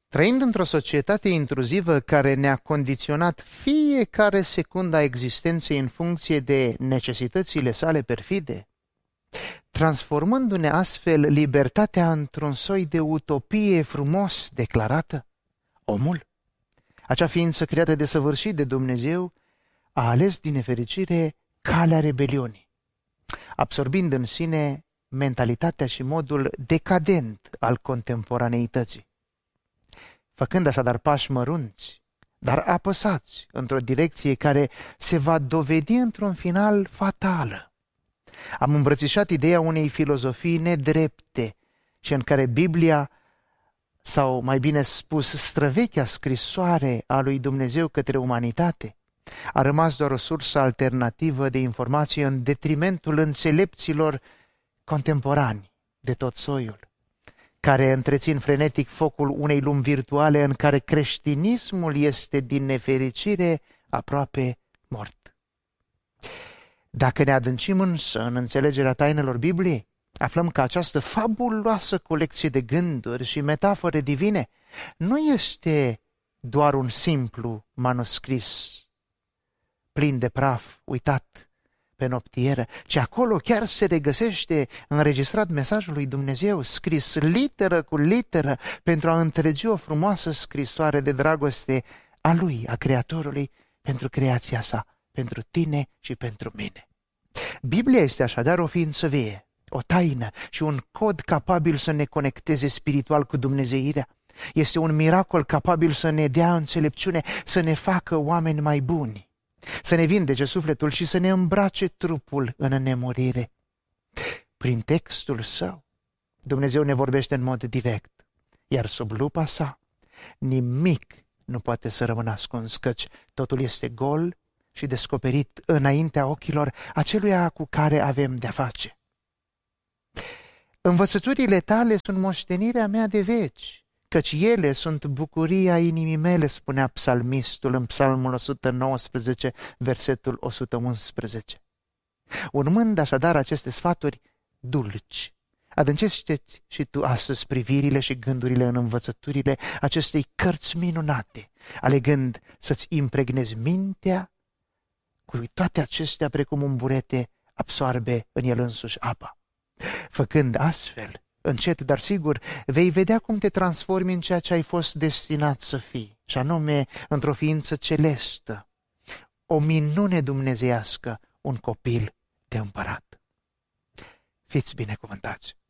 Trăind într-o societate intruzivă care ne-a condiționat fiecare secundă a existenței în funcție de necesitățile sale perfide, transformându-ne astfel libertatea într-un soi de utopie frumos declarată, omul, acea ființă creată de săvârșit de Dumnezeu, a ales din nefericire calea rebeliunii, absorbind în sine mentalitatea și modul decadent al contemporaneității. Făcând așadar pași mărunți, dar apăsați într-o direcție care se va dovedi într-un final fatală, am îmbrățișat ideea unei filozofii nedrepte și în care Biblia, sau mai bine spus străvechea scrisoare a lui Dumnezeu către umanitate, a rămas doar o sursă alternativă de informație în detrimentul înțelepților contemporani de tot soiul, care întrețin frenetic focul unei lumi virtuale în care creștinismul este din nefericire aproape mort. Dacă ne adâncim însă în înțelegerea tainelor Bibliei, aflăm că această fabuloasă colecție de gânduri și metafore divine nu este doar un simplu manuscris plin de praf, uitat pe noptieră, ci acolo chiar se regăsește înregistrat mesajul lui Dumnezeu, scris literă cu literă, pentru a întregi o frumoasă scrisoare de dragoste a Lui, a Creatorului, pentru creația sa, pentru tine și pentru mine. Biblia este așadar o ființă vie, o taină și un cod capabil să ne conecteze spiritual cu dumnezeirea. Este un miracol capabil să ne dea înțelepciune, să ne facă oameni mai buni, să ne vindece sufletul și să ne îmbrace trupul în nemurire. Prin textul său, Dumnezeu ne vorbește în mod direct, iar sub lupa sa, nimic nu poate să rămână ascuns, căci totul este gol și descoperit înaintea ochilor aceluia cu care avem de-a face. Învățăturile tale sunt moștenirea mea de veci, căci ele sunt bucuria inimii mele, spunea psalmistul în Psalmul 119, versetul 111. Urmând așadar aceste sfaturi dulci, adâncește-ți și tu astăzi privirile și gândurile în învățăturile acestei cărți minunate, alegând să-ți impregnezi mintea cu toate acestea precum un burete absoarbe în el însuși apa. Făcând astfel, încet, dar sigur, vei vedea cum te transformi în ceea ce ai fost destinat să fii, și anume într-o ființă celestă, o minune dumnezeiască, un copil de împărat. Fiți binecuvântați!